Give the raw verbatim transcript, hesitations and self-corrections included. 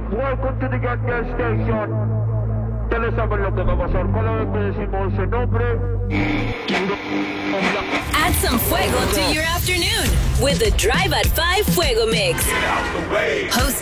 Welcome to the Get Gas Station. Ustedes saben lo que va a pasar cada vez que decimos ese nombre. Add some fuego to your afternoon with the Drive at five Fuego Mix. Get out the way. Hosted